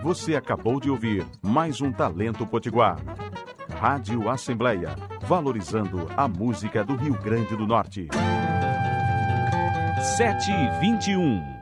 Você acabou de ouvir mais um Talento Potiguar. Rádio Assembleia, valorizando a música do Rio Grande do Norte. 7h21.